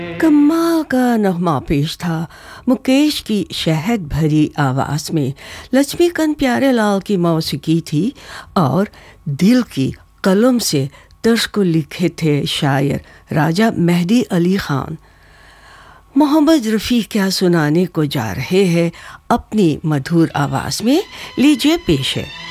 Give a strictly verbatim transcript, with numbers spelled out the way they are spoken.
कमाल का नगमा पेश था। मुकेश की शहद भरी आवाज़ में लक्ष्मीकांत प्यारेलाल की मौसीकी थी और दिल की कलम से तर्ज को लिखे थे शायर राजा मेहदी अली ख़ान। मोहम्मद रफ़ी क्या सुनाने को जा रहे हैं अपनी मधुर आवाज़ में, लीजिए पेश है।